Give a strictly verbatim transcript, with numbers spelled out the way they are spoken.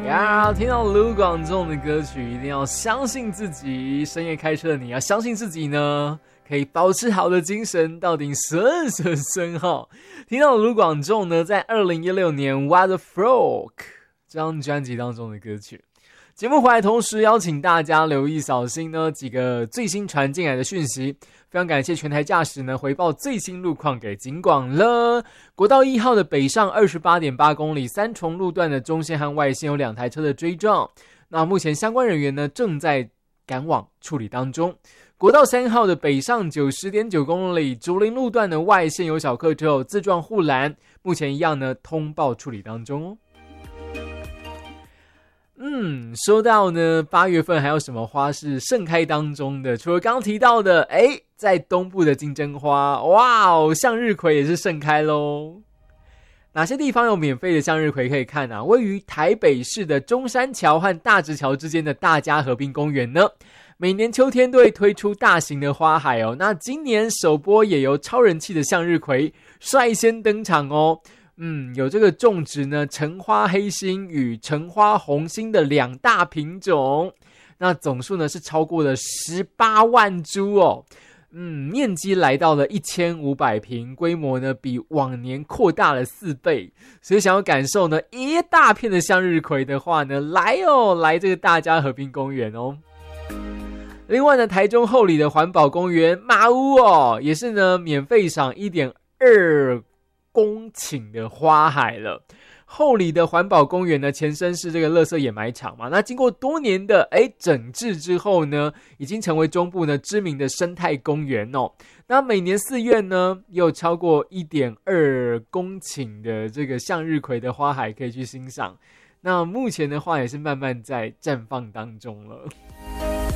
呀，听到卢广仲的歌曲，一定要相信自己。深夜开车的你要相信自己呢，可以保持好的精神，到顶顺顺顺哈。听到卢广仲呢，在二零一六年《What a Frog》这张专辑当中的歌曲。节目回来同时邀请大家留意扫兴呢几个最新传进来的讯息，非常感谢全台驾驶呢回报最新路况给警广了。国道一号的北上 二十八点八公里，三重路段的中线和外线有两台车的追撞，那目前相关人员呢正在赶往处理当中。国道三号的北上 九十点九公里，竹林路段的外线有小客车有自撞护栏，目前一样呢通报处理当中哦。嗯，说到呢，八月份还有什么花是盛开当中的？除了刚刚提到的，哎，在东部的金针花，哇哦，向日葵也是盛开咯。哪些地方有免费的向日葵可以看啊？位于台北市的中山桥和大直桥之间的大家河滨公园呢，每年秋天都会推出大型的花海哦。那今年首波也由超人气的向日葵率先登场哦。嗯，有这个种植呢橙花黑心与橙花红心的两大品种，那总数呢是超过了十八万株哦。嗯，面积来到了一千五百坪，规模呢比往年扩大了四倍。所以想要感受呢一大片的向日葵的话呢，来哦，来这个大家河滨公园哦。另外呢，台中后里的环保公园马屋哦，也是呢免费赏 一点二公顷的花海了。后里的环保公园呢，前身是这个垃圾掩埋场嘛，那经过多年的诶整治之后呢，已经成为中部呢知名的生态公园哦。那每年四月呢，有超过 一点二公顷的这个向日葵的花海可以去欣赏。那目前的话也是慢慢在绽放当中了。